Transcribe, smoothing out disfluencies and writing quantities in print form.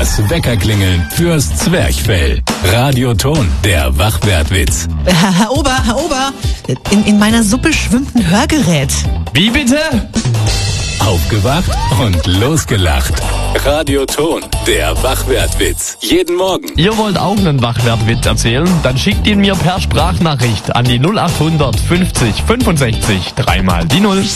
Das Weckerklingeln fürs Zwerchfell. Radioton, der Wachwertwitz. Herr Ober, in meiner Suppe schwimmt ein Hörgerät. Wie bitte? Aufgewacht und losgelacht. Radioton, der Wachwertwitz. Jeden Morgen. Ihr wollt auch einen Wachwertwitz erzählen? Dann schickt ihn mir per Sprachnachricht an die 0800 50 65 3 mal die 0.